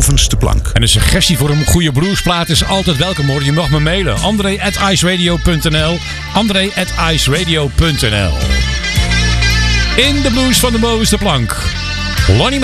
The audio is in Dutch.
bovenste plank. En een suggestie voor een goede bluesplaat is altijd welkom hoor. Je mag me mailen. André@iceradio.nl André@iceradio.nl In de blues van de bovenste plank. Lonnie